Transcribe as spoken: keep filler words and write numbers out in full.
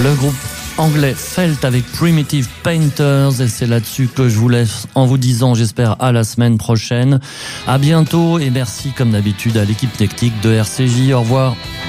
le groupe anglais Felt avec Primitive Painters, et c'est là-dessus que je vous laisse en vous disant, j'espère, à la semaine prochaine. À bientôt et merci comme d'habitude à l'équipe technique de R C J. Au revoir.